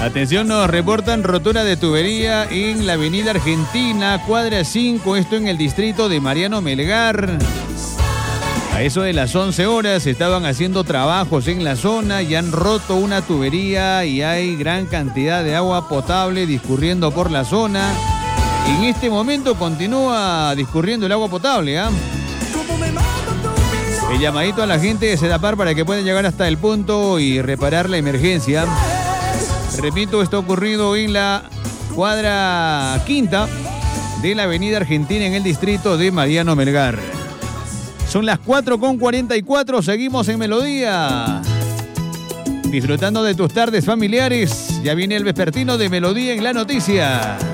Atención, nos reportan rotura de tubería en la avenida Argentina, cuadra 5, esto en el distrito de Mariano Melgar. A eso de las 11 horas estaban haciendo trabajos en la zona y han roto una tubería y hay gran cantidad de agua potable discurriendo por la zona. En este momento continúa discurriendo el agua potable, ¿ah? El llamadito a la gente de Sedapar para que puedan llegar hasta el punto y reparar la emergencia. Repito, esto ha ocurrido en la cuadra 5 de la avenida Argentina en el distrito de Mariano Melgar. Son las 4:44, seguimos en Melodía. Disfrutando de tus tardes familiares, ya viene el vespertino de Melodía en la noticia.